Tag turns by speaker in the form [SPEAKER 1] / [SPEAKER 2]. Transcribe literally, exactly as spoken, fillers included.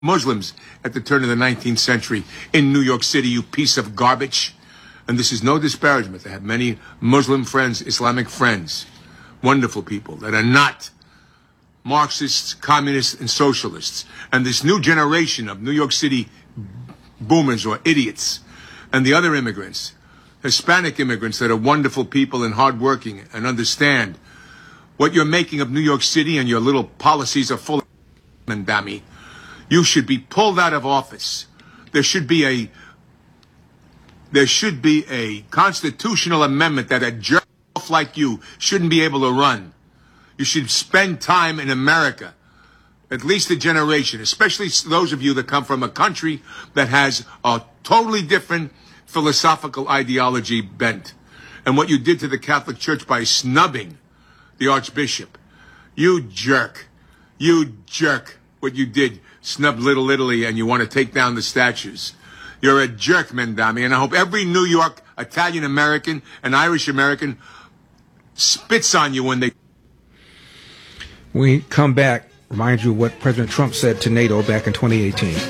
[SPEAKER 1] Muslims at the turn of the nineteenth century in New York City, you piece of garbage. And this is no disparagement. I have many Muslim friends, Islamic friends, wonderful people that are not Marxists, communists, and socialists. And this new generation of New York City boomers or idiots and the other immigrants, Hispanic immigrants that are wonderful people and hardworking and understand what you're making of New York City, and your little policies are full of mandami. You should be pulled out of office. There should be a there should be a constitutional amendment that a jerk like you shouldn't be able to run. You should spend time in America, at least a generation, especially those of you that come from a country that has a totally different philosophical ideology bent. And what you did to the Catholic Church by snubbing the Archbishop, you jerk, you jerk, what you did. Snub Little Italy, and you want to take down the statues. You're a jerk, Mandami, and I hope every New York Italian American and Irish American spits on you when they...
[SPEAKER 2] When we come back, remind you what President Trump said to NATO back in twenty eighteen.